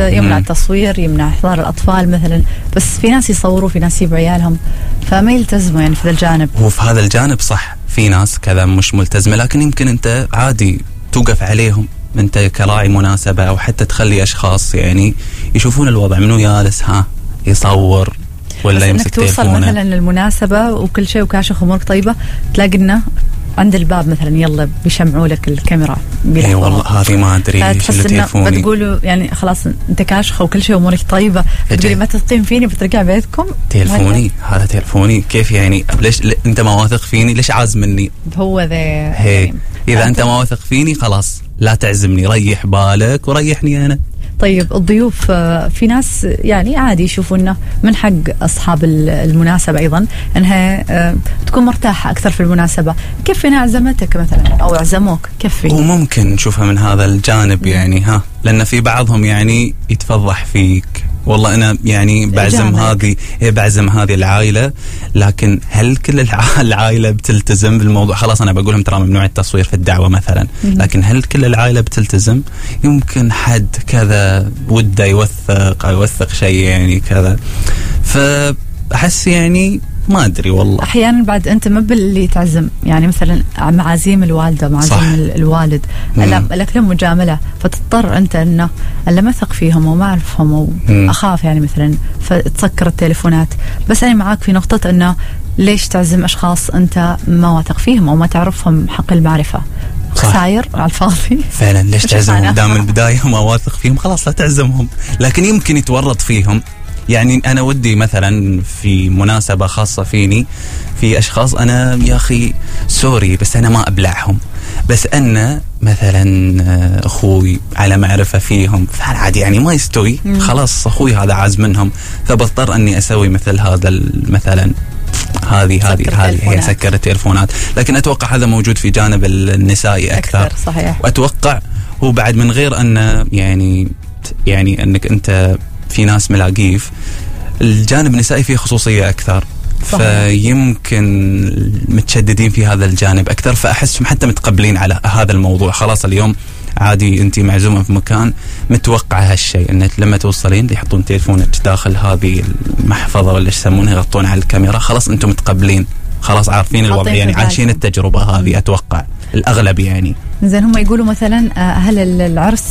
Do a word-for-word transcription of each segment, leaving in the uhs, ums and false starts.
يمنع التصوير، يمنع إحضار الأطفال مثلا، بس في ناس يصوروا، في ناس يجيبوا عيالهم، فما يلتزموا يعني في ذا الجانب. وفي هذا الجانب صح في ناس كذا مش ملتزمة، لكن يمكن أنت عادي توقف عليهم أنت كراعي مناسبة، أو حتى تخلي أشخاص يعني يشوفون الوضع منو جالس ها يصور ولا يمسك تليفونه. توصل مثلا للمناسبة وكل شيء وكاشخ أمورك طيبة، تلاقي إنه عند الباب مثلا يلا بيشمعوا لك الكاميرا. اي والله هذه ما ادري تحس انه بتقولوا يعني خلاص انت كاشخه وكل شيء امورك طيبه، بتقولي ما تثقين فيني بترجع بيتكم. تلفوني هذا تلفوني كيف يعني؟ ليش ل... انت ما واثق فيني؟ ليش عازمني؟ هو ذا يعني اذا انت ما واثق فيني خلاص لا تعزمني، ريح بالك وريحني انا. طيب الضيوف في ناس يعني عادي يشوفونه من حق أصحاب المناسبة أيضا أنها تكون مرتاحة أكثر في المناسبة، كيف فينا عزمتك مثلا أو عزموك كيف فيه؟ وممكن نشوفها من هذا الجانب يعني ها، لأن في بعضهم يعني يتفضح فيك، والله أنا يعني بعزم هذه بعزم هذه العائلة، لكن هل كل العائلة بتلتزم بالموضوع؟ خلاص أنا بقولهم ترى ممنوع التصوير في الدعوة مثلا، لكن هل كل العائلة بتلتزم؟ يمكن حد كذا وده يوثق أو يوثق شيء يعني كذا، فأحس يعني ما أدري والله. أحيانا بعد أنت ما باللي تعزم يعني مثلا معازيم الوالدة معازيم الوالد لك لهم مجاملة، فتضطر أنت أنه ألا ما أثق فيهم وما أعرفهم وأخاف يعني مثلا فتسكر التليفونات. بس أنا معاك في نقطة أنه ليش تعزم أشخاص أنت ما واثق فيهم أو ما تعرفهم حق المعرفة؟ خساير على الفاضي فعلا. ليش تعزمهم دام البداية ما واثق فيهم؟ خلاص لا تعزمهم، لكن يمكن يتورط فيهم. يعني أنا ودي مثلا في مناسبة خاصة فيني في أشخاص أنا يا أخي سوري بس أنا ما أبلعهم، بس أنا مثلا أخوي على معرفة فيهم فعادي يعني ما يستوي، خلاص أخوي هذا عاز منهم، فبضطر أني أسوي مثل هذا مثلا هذه هذه هذه هي سكر التليفونات. لكن أتوقع هذا موجود في جانب النسائي أكثر, أكثر صحيح. وأتوقع هو بعد من غير أن يعني يعني أنك أنت في ناس ملاقيف الجانب النسائي فيه خصوصية أكثر صحيح. فيمكن متشددين في هذا الجانب أكثر، فأحسهم حتى متقبلين على هذا الموضوع. خلاص اليوم عادي أنت معزومة في مكان متوقع هالشيء، أنك لما توصلين يحطون تليفونك داخل هذه المحفظة ولا ايش يسمونها يغطون على الكاميرا، خلاص أنتم متقبلين، خلاص عارفين الوضع يعني عايشين التجربة هذه. أتوقع الأغلب يعني زين هم يقولوا مثلا أهل العرس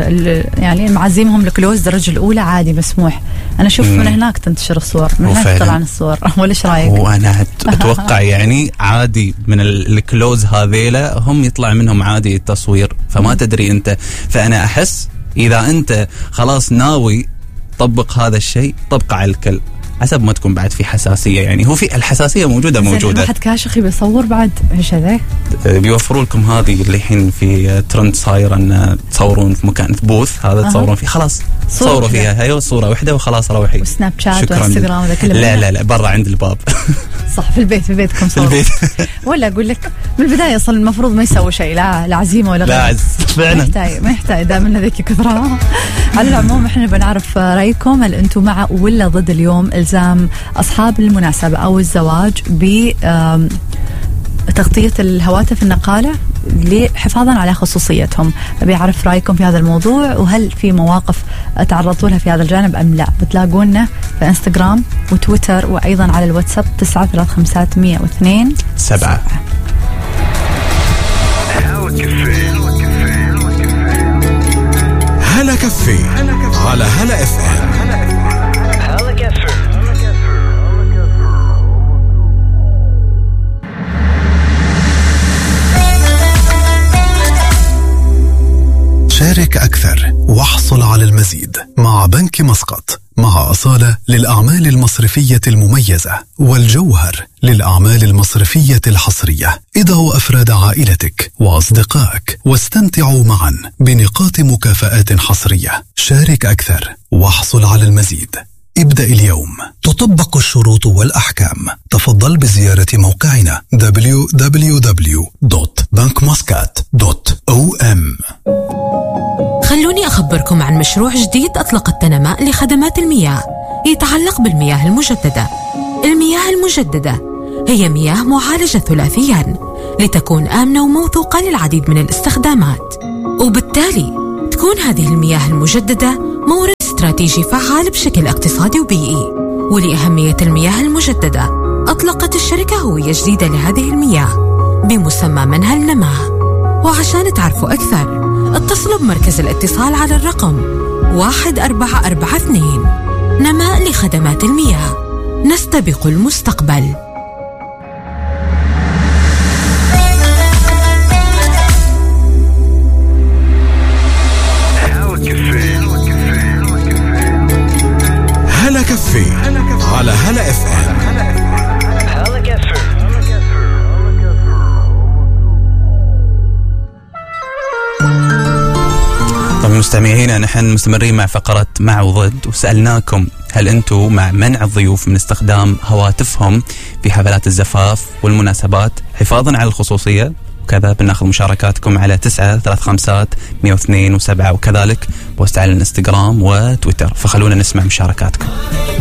يعني معزيمهم الكلوز الدرجة الأولى عادي مسموح. أنا أشوف من هناك تنتشر الصور، من هناك طلعن الصور. ولا إيش رأيك؟ وأنا أتوقع يعني عادي من الكلوز هذيلا هم يطلع منهم عادي التصوير، فما تدري أنت. فأنا أحس إذا أنت خلاص ناوي طبق هذا الشيء طبقه على الكل، حسب ما تكون بعد في حساسية. يعني هو في الحساسية موجودة موجودة. واحد كاشخ بيصور بعد ايش هذا؟ بيوفروا لكم هذه اللي الحين في ترند صاير ان تصورون في مكان في بوث هذا أه. تصورون فيه خلاص صوروا فيها هي صورة واحدة وخلاص روحي. وسناب شات وانستغرام وذا كله لا لا لا برا عند الباب. صح في البيت في بيتكم صوروا. البيت. ولا اقول لك من البداية اصلا المفروض ما يسوي شيء، لا لا عزيمة ولا لا عز فعلا ما يحتاج ما يحتاج دام انه ذيك كثرة. على العموم احنا بنعرف رايكم، هل انتم مع ولا ضد اليوم الزام أصحاب المناسبة أو الزواج بتغطية الهواتف النقالة لحفاظا على خصوصيتهم؟ بيعرف رأيكم في هذا الموضوع، وهل في مواقف تعرضوا لها في هذا الجانب أم لا؟ بتلاقونا في انستغرام وتويتر وأيضا على الواتساب تسعة ثلاثة خمسة مية واثنين سبعة. هلا كفي على هلا اف ام. شارك أكثر واحصل على المزيد مع بنك مسقط، مع أصالة للأعمال المصرفية المميزة والجوهر للأعمال المصرفية الحصرية. ادعوا أفراد عائلتك وأصدقائك واستمتعوا معا بنقاط مكافآت حصرية. شارك أكثر واحصل على المزيد. ابدأ اليوم. تطبق الشروط والأحكام. تفضل بزيارة موقعنا دبليو دبليو دبليو دوت بنك مسقط دوت أو إم. خلوني أخبركم عن مشروع جديد أطلقت تنماء لخدمات المياه يتعلق بالمياه المجددة. المياه المجددة هي مياه معالجة ثلاثيا لتكون آمنة وموثوقة للعديد من الاستخدامات، وبالتالي تكون هذه المياه المجددة مورد استراتيجي فعال بشكل اقتصادي وبيئي. ولأهمية المياه المجددة أطلقت الشركة هوية جديدة لهذه المياه بمسمى منهل نماء. وعشان تعرفوا أكثر اتصلوا بمركز الاتصال على الرقم واحد أربعة أربعة اثنين. نماء لخدمات المياه، نستبق المستقبل. هلا كفي على هلا اف ام. طيب مستمعينا، نحن مستمرين مع فقرة مع وضد، وسألناكم هل أنتم مع منع الضيوف من استخدام هواتفهم في حفلات الزفاف والمناسبات حفاظا على الخصوصية؟ وكذا بناخذ مشاركاتكم على تسعة ثلاث خمسات مئة واثنين وسبعة، وكذلك بوست على الانستغرام وتويتر، فخلونا نسمع مشاركاتكم.